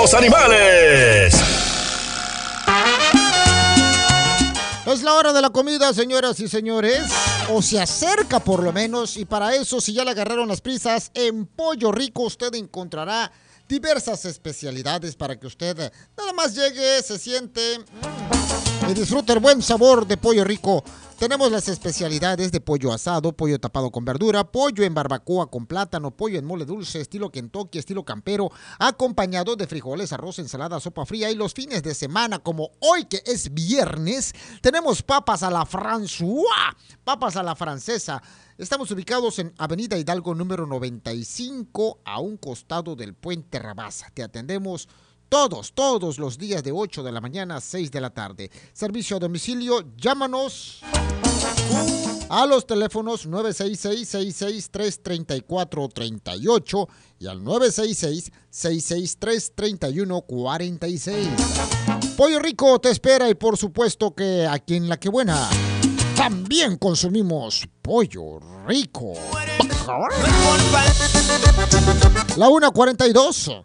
los animales. Es la hora de la comida, señoras y señores, o se acerca por lo menos, y para eso, si ya le agarraron las prisas, en Pollo Rico usted encontrará diversas especialidades para que usted nada más llegue, se siente y disfrute el buen sabor de Pollo Rico. Tenemos las especialidades de pollo asado, pollo tapado con verdura, pollo en barbacoa con plátano, pollo en mole dulce, estilo Kentucky, estilo campero, acompañado de frijoles, arroz, ensalada, sopa fría. Y los fines de semana, como hoy que es viernes, tenemos papas a la François, papas a la francesa. Estamos ubicados en Avenida Hidalgo número 95, a un costado del Puente Rabasa. Te atendemos todos los días de 8 de la mañana a 6 de la tarde. Servicio a domicilio, llámanos a los teléfonos 966-663-3438 y al 966-663-3146. Pollo Rico te espera, y por supuesto que aquí en La Que Buena también consumimos Pollo Rico. La 1:42.